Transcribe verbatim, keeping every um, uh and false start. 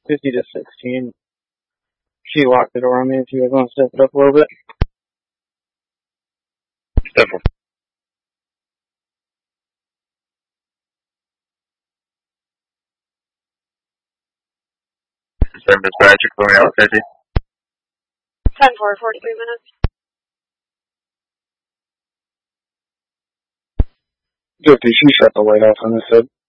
fifty to sixteen. She locked the door on me if you guys want to step it up a little bit. Step up. Same dispatcher going out fifty. ten four, forty-three minutes. fifty, she shut the light off on this side.